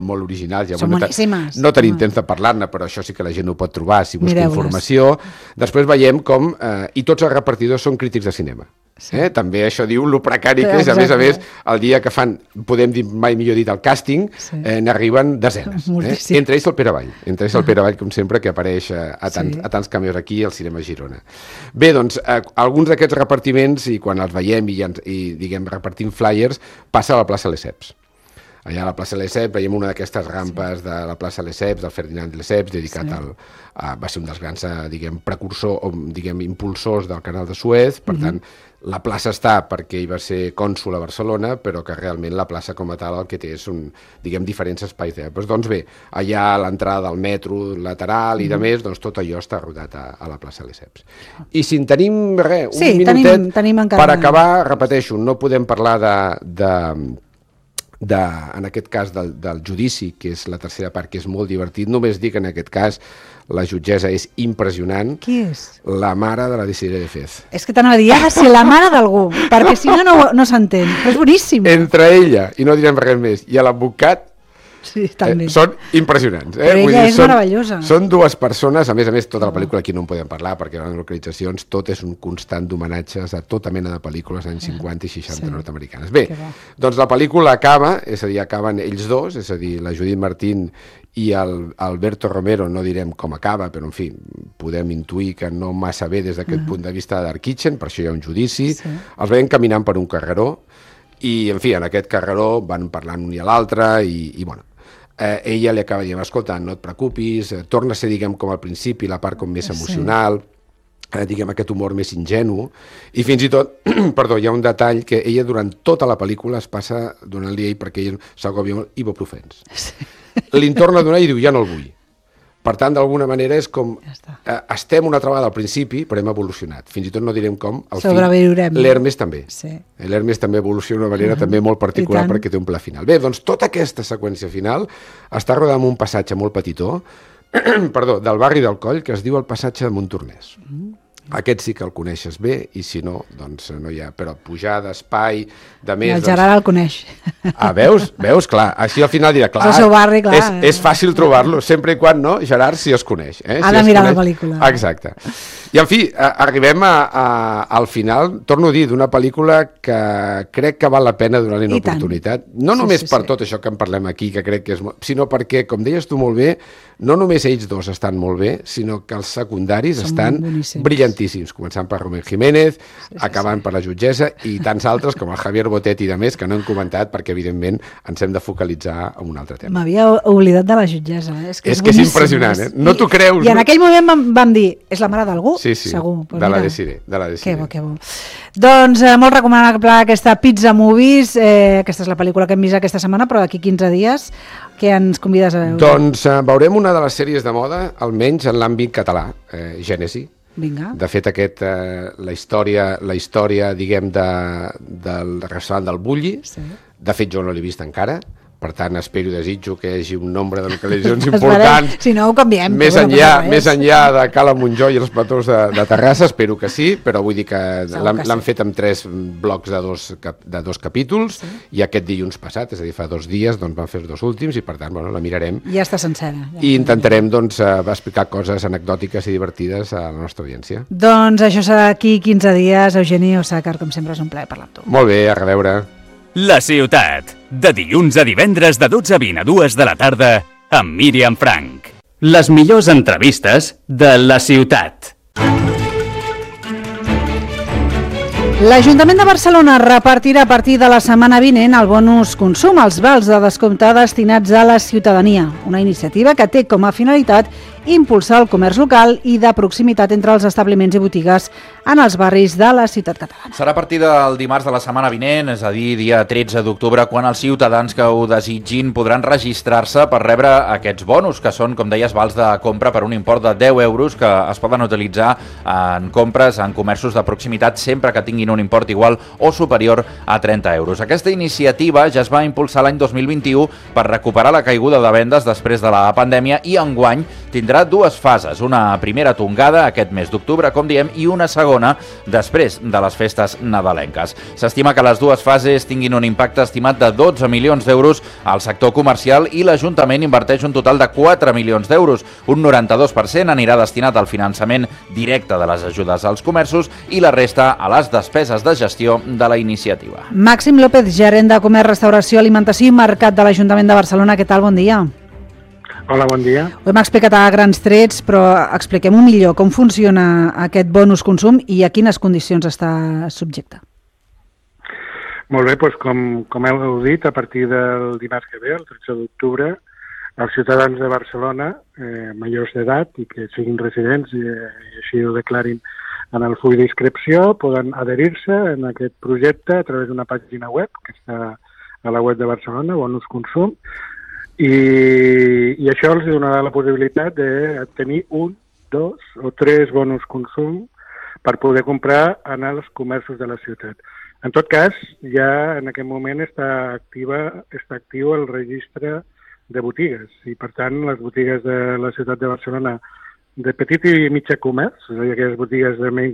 molt originals. Ja, són boníssimes. No tenim temps de parlar-ne, però això sí que la gent ho pot trobar si busca informació. Després veiem com... I tots els repartidors són crítics de cinema. Sí. També això diu lo precari que és. A més, el dia que fan, podem dir, mai millor dit, el càsting, n'arriben desenes. Entre ells el Pere Vall. Entre ells el Pere Vall, com sempre, que apareix a tants cameos aquí al Cinema Girona. Bé, doncs, alguns d'aquests repartiments, i quan els veiem i diguem, repartim flyers, passa a la plaça Lesseps. Allà a la plaça Lesseps veiem una d'aquestes rampes de la plaça Lesseps, del Ferdinand Lesseps, dedicat va ser un dels grans, diguem, precursors o, diguem, impulsors del canal de Suez. Per tant, la plaça està perquè hi va ser cònsol a Barcelona, però que realment la plaça com a tal el que té és diguem, diferents espais d'èpoques. Doncs bé, allà a l'entrada del metro lateral i de més, doncs tot allò està rodat a la plaça Lesseps. I si en tenim, un minutet, per acabar, repeteixo, no podem parlar en aquest cas del judici, que és la tercera part, que és molt divertit. Només dic que en aquest cas la jutgessa és impressionant. Qui és? La mare de la Desiree de Fez. És que t'anava a dir, ha de ser la mare d'algú, perquè si no s'entén. Però és boníssim. Entre ella, i no direm res més, i l'advocat, són impressionants. Però ella és meravellosa. Són dues persones, a més, tota la pel·lícula aquí no en podem parlar, perquè en les localitzacions tot és un constant d'homenatges a tota mena de pel·lícules anys 50 i 60 nord-americanes. Bé, doncs la pel·lícula acaba, és a dir, acaben ells dos, és a dir, la Judith Martín i Alberto Romero, no direm com acaba, però en fi, podem intuir que no massa bé des d'aquest punt de vista de Dark Kitchen, per això hi ha un judici. Els veiem caminant per un carreró, i en fi, en aquest carreró van parlant un i a l'altre, i bueno, ella li acaba dient, escolta, no et preocupis, torna a ser, diguem, com al principi, la part com més emocional, diguem, aquest humor més ingenu, i fins i tot, perdó, hi ha un detall que ella durant tota la pel·lícula es passa donant-li a ell, perquè ell s'agòbia molt, ibuprofens. Li'n torna a donar i diu, ja no el vull. Per tant, d'alguna manera és com... estem una altra vegada al principi, però hem evolucionat. Fins i tot no direm com. Sobreviurem. L'Hermes també. L'Hermes també evoluciona d'una manera també molt particular perquè té un pla final. Bé, doncs tota aquesta seqüència final està rodada en un passatge molt petitó, perdó, del barri del Coll, que es diu el passatge de Montornès. Aquest sí que el coneixes bé, i si no, doncs no hi ha... Però pujar d'espai, de més... El Gerard el coneix. Veus? Clar, així al final dirà, clar, és fàcil trobar-lo, sempre i quan, no, Gerard, si es coneix. Ha de mirar la pel·lícula. Exacte. I, en fi, arribem al final, torno a dir, d'una pel·lícula que crec que val la pena donar-li una oportunitat. No només per tot això que en parlem aquí, que crec que és... sinó perquè, com deies tu molt bé, no només ells dos estan molt bé, sinó que els secundaris estan brillantíssims, començant per Romero Jiménez, acabant per la jutgessa i tants altres com el Javier Botet i de més, que no hem comentat perquè, evidentment, ens hem de focalitzar en un altre tema. M'havia oblidat de la jutgessa. És que és impressionant, No t'ho creus. I en aquell moment vam dir, és la mare d'algú? Sí, segur. De la Desiree. Que bo. Doncs molt recomanable aquesta Pizza Movies, aquesta és la pel·lícula que hem vist aquesta setmana, però d'aquí 15 dies, què ens convides a veure? Doncs veurem una de les sèries de moda, almenys en l'àmbit català, Gènesi. Vinga. De fet, la història, diguem, del restaurant del Bulli, de fet jo no l'he vist encara, per tant espero i desitjo que hi hagi un nombre de localitzacions importants, si no ho canviem, més enllà de Cala Montjó i els platós de Terrassa, espero que sí, però vull dir que l'han fet amb 3 blocs de 2 capítols, i aquest dilluns passat, és a dir, fa 2 dies, doncs van fer els 2 últims, i per tant, la mirarem. Ja està sencera. I intentarem, doncs, explicar coses anecdòtiques i divertides a la nostra audiència. Doncs això serà aquí 15 dies. Eugeni Osàcar, com sempre és un plaer parlar amb tu. Molt bé, a reveure. La Ciutat, de dilluns a divendres de 12 a 20 a 2 de la tarda, amb Míriam Frank. Les millors entrevistes de La Ciutat. L'Ajuntament de Barcelona repartirà a partir de la setmana vinent el bonus consum, els vals de descompte destinats a la ciutadania, una iniciativa que té com a finalitat impulsar el comerç local i de proximitat entre els establiments i botigues en els barris de la ciutat catalana. Serà a partir del dimarts de la setmana vinent, és a dir, dia 13 d'octubre, quan els ciutadans que ho desitgin podran registrar-se per rebre aquests bonus, que són, com deies, vals de compra per un import de 10 euros que es poden utilitzar en compres en comerços de proximitat sempre que tinguin un import igual o superior a 30 euros. Aquesta iniciativa ja es va impulsar l'any 2021 per recuperar la caiguda de vendes després de la pandèmia i enguany tindrà tindrà dues fases, una primera tongada aquest mes d'octubre, com diem, i una segona després de les festes nadalenques. S'estima que les dues fases tinguin un impacte estimat de 12 milions d'euros al sector comercial i l'Ajuntament inverteix un total de 4 milions d'euros. Un 92% anirà destinat al finançament directe de les ajudes als comerços i la resta a les despeses de gestió de la iniciativa. Màxim López, gerent de Comerç, Restauració, Alimentació i Mercat de l'Ajuntament de Barcelona. Què tal? Bon dia. Hola, bon dia. Ho hem explicat a grans trets, però expliquem-ho millor. Com funciona aquest bonus consum i a quines condicions està subjecte? Molt bé, doncs com heu dit, a partir del dimarts que ve, el 13 d'octubre, els ciutadans de Barcelona, majors d'edat i que siguin residents i així ho declarin en el full d'inscripció, poden adherir-se en aquest projecte a través d'una pàgina web que està a la web de Barcelona, Bonus Consum, i això els donarà la possibilitat de tenir 1, 2 o 3 bonus consum per poder comprar en els comerços de la ciutat. En tot cas, ja en aquest moment està actiu el registre de botigues i, per tant, les botigues de la ciutat de Barcelona de petit i mitjà comerç, és a dir, aquelles botigues de menys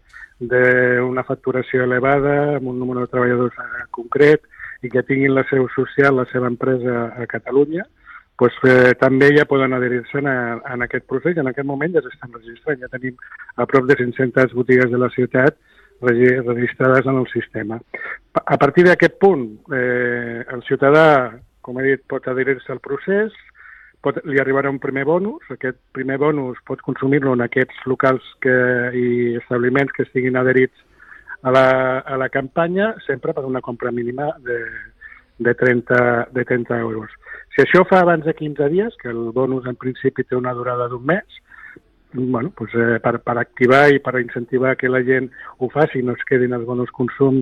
d'una facturació elevada, amb un número de treballadors concret, i que tinguin la seu social, la seva empresa a Catalunya, doncs, també ja poden adherir-se en aquest procés. En aquest moment ja s'estan registrant. Ja tenim a prop de 500 botigues de la ciutat registrades en el sistema. A partir d'aquest punt, el ciutadà, com he dit, pot adherir-se al procés, li arribarà un primer bonus. Aquest primer bonus pot consumir-lo en aquests locals i establiments que estiguin adherits a la campanya, sempre per una compra mínima de 30 euros. Si això fa abans de 15 dies, que el bonus en principi té una durada d'un mes, bueno, doncs, per activar i per incentivar que la gent ho faci i no es quedin els bonus consum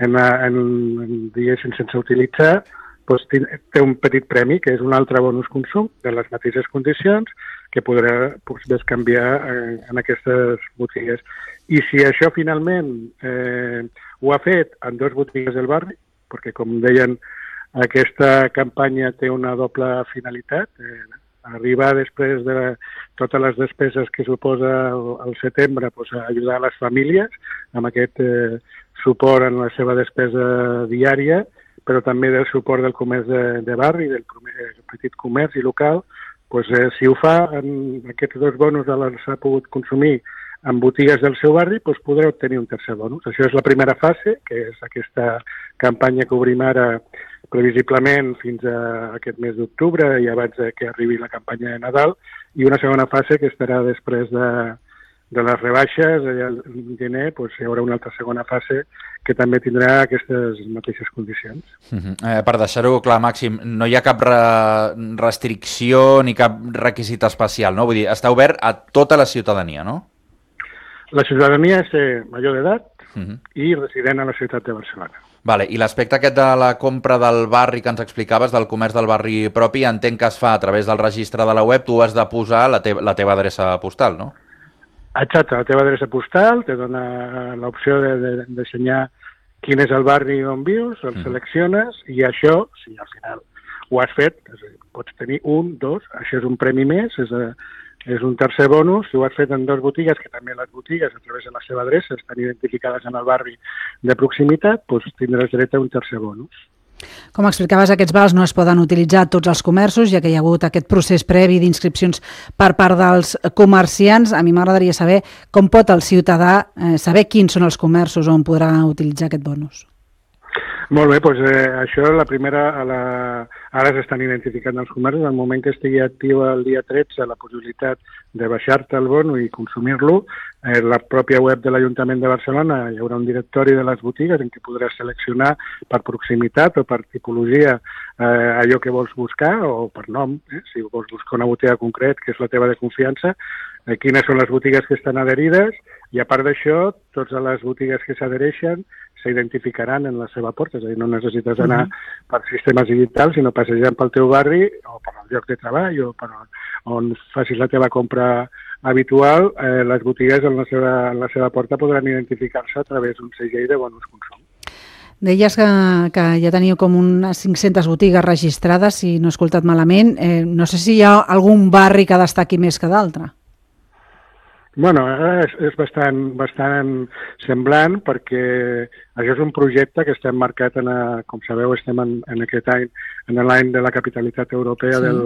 diguéssim sense utilitzar, doncs té un petit premi, que és un altre bonus consum de les mateixes condicions que podrà bescanviar en aquestes botigues. I si això finalment ho ha fet en 2 botigues del barri, perquè com deien, aquesta campanya té una doble finalitat, arribar després de totes les despeses que suposa al setembre, doncs, a ajudar a les famílies amb aquest suport en la seva despesa diària, però també del suport del comerç de barri, del petit comerç i local. Doncs, si ho fa en aquests 2 bonus els ha pogut consumir en botigues del seu barri, doncs podrà obtenir un tercer bonus. Això és la primera fase, que és aquesta campanya que obrim ara previsiblement fins a aquest mes d'octubre i abans que arribi la campanya de Nadal, i una segona fase que estarà després de les rebaixes, allà al gener, doncs hi haurà una altra segona fase que també tindrà aquestes mateixes condicions. Per deixar-ho clar, Màxim, no hi ha cap restricció ni cap requisit especial, no? Vull dir, està obert a tota la ciutadania, no? La ciutadania és major d'edat i resident a la ciutat de Barcelona. Vale, i l'aspecte aquest de la compra del barri que ens explicaves, del comerç del barri propi, entenc que es fa a través del registre de la web, tu has de posar la teva adreça postal, no? Exacte, la teva adreça postal te dona l'opció d'ensenyar quin és el barri on vius, el selecciones, i això, si al final ho has fet, pots tenir 1, 2, això és un premi més, és un tercer bonus. Si ho has fet en 2 botigues, que també les botigues, a través de la seva adreça, estan identificades en el barri de proximitat, doncs tindràs dret a un tercer bonus. Com explicaves, aquests vals no es poden utilitzar a tots els comerços, ja que hi ha hagut aquest procés previ d'inscripcions per part dels comerciants. A mi m'agradaria saber com pot el ciutadà saber quins són els comerços on podrà utilitzar aquest bonus. Molt bé, doncs això, la primera, ara s'estan identificant els comerços. En el moment que estigui activa el dia 13 la possibilitat de baixar-te el bono i consumir-lo, la pròpia web de l'Ajuntament de Barcelona hi haurà un directori de les botigues en què podràs seleccionar per proximitat o per tipologia allò que vols buscar, o per nom, si vols buscar una botiga concret que és la teva de confiança, quines són les botigues que estan adherides, i a part d'això, totes les botigues que s'adhereixen s'identificaran en la seva porta, és a dir, no necessites anar per sistemes digitals, sinó passejant pel teu barri o per el lloc de treball o per on facis la teva compra habitual, les botigues en la seva porta podran identificar-se a través d'un segell de bonus consum. Deies que ja teniu com unes 500 botigues registrades, si no he escoltat malament. No sé si hi ha algun barri que destaqui més que d'altre. Bueno, és bastant semblant perquè això és un projecte que estem marcat, com sabeu, estem en aquest any, en l'any de la capitalitat europea del